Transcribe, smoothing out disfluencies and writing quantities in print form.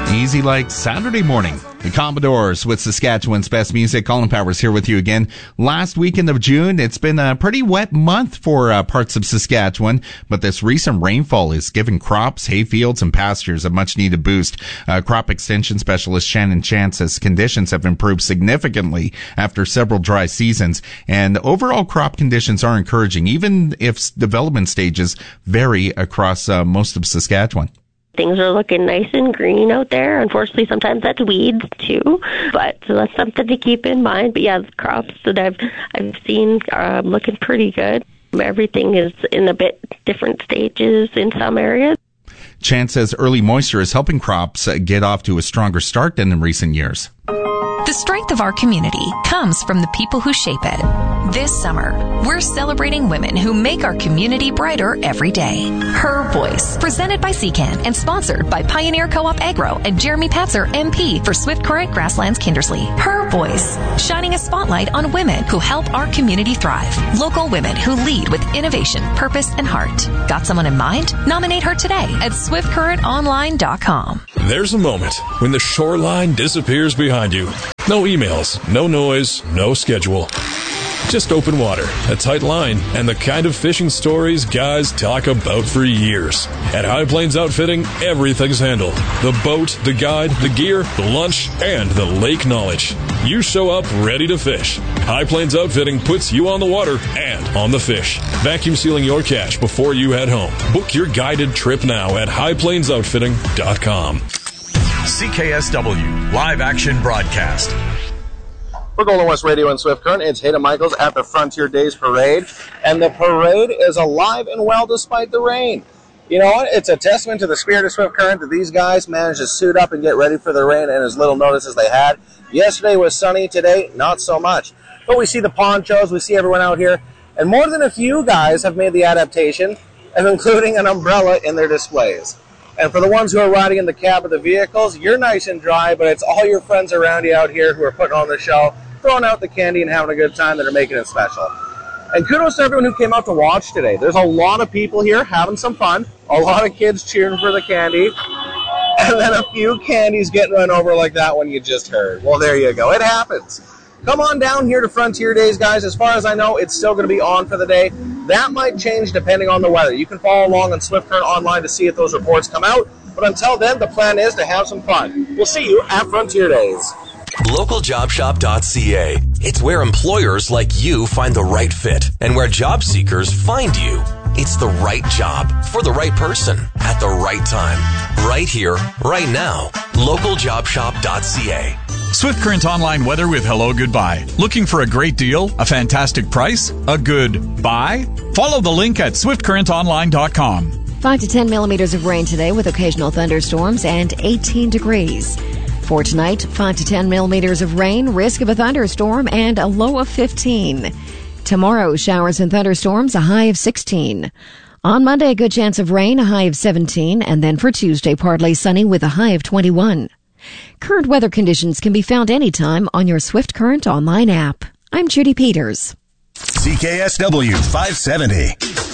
Easy like Saturday morning. The Commodores with Saskatchewan's best music. Colin Powers here with you again. Last weekend of June, it's been a pretty wet month for parts of Saskatchewan, but this recent rainfall is giving crops, hay fields, and pastures a much-needed boost. Crop extension specialist Shannon Chance says conditions have improved significantly after several dry seasons, and overall crop conditions are encouraging, even if development stages vary across most of Saskatchewan. Things are looking nice and green out there. Unfortunately, sometimes that's weeds too, but so that's something to keep in mind. But yeah, the crops that I've seen are looking pretty good. Everything is in a bit different stages in some areas. Chance says early moisture is helping crops get off to a stronger start than in recent years. The strength of our community comes from the people who shape it. This summer, we're celebrating women who make our community brighter every day. Her Voice, presented by CCAN and sponsored by Pioneer Co-op Agro and Jeremy Patzer, MP for Swift Current Grasslands Kindersley. Her Voice, shining a spotlight on women who help our community thrive. Local women who lead with innovation, purpose, and heart. Got someone in mind? Nominate her today at swiftcurrentonline.com. There's a moment when the shoreline disappears behind you. No emails, no noise, no schedule. Just open water, a tight line, and the kind of fishing stories guys talk about for years. At High Plains Outfitting, everything's handled. The boat, the guide, the gear, the lunch, and the lake knowledge. You show up ready to fish. High Plains Outfitting puts you on the water and on the fish. Vacuum sealing your cache before you head home. Book your guided trip now at highplainsoutfitting.com. CKSW, live action broadcast. For Golden West Radio and Swift Current, it's Hayden Michaels at the Frontier Days Parade, and the parade is alive and well despite the rain. You know what? It's a testament to the spirit of Swift Current that these guys managed to suit up and get ready for the rain in as little notice as they had. Yesterday was sunny, today not so much. But we see the ponchos, we see everyone out here, and more than a few guys have made the adaptation of including an umbrella in their displays. And for the ones who are riding in the cab of the vehicles, you're nice and dry, but it's all your friends around you out here who are putting on the show, throwing out the candy and having a good time that are making it special. And kudos to everyone who came out to watch today. There's a lot of people here having some fun, a lot of kids cheering for the candy, and then a few candies getting run over like that one you just heard. Well, there you go. It happens. Come on down here to Frontier Days, guys. As far as I know, it's still going to be on for the day. That might change depending on the weather. You can follow along on Swift Current Online to see if those reports come out. But until then, the plan is to have some fun. We'll see you at Frontier Days. LocalJobShop.ca. It's where employers like you find the right fit and where job seekers find you. It's the right job for the right person at the right time. Right here, right now. LocalJobShop.ca. Swift Current Online weather with Hello Goodbye. Looking for a great deal, a fantastic price, a good buy? Follow the link at swiftcurrentonline.com. 5 to 10 millimeters of rain today with occasional thunderstorms and 18 degrees. For tonight, 5 to 10 millimeters of rain, risk of a thunderstorm, and a low of 15. Tomorrow, showers and thunderstorms, a high of 16. On Monday, a good chance of rain, a high of 17. And then for Tuesday, partly sunny with a high of 21. Current weather conditions can be found anytime on your Swift Current Online app. I'm Judy Peters. CKSW 570.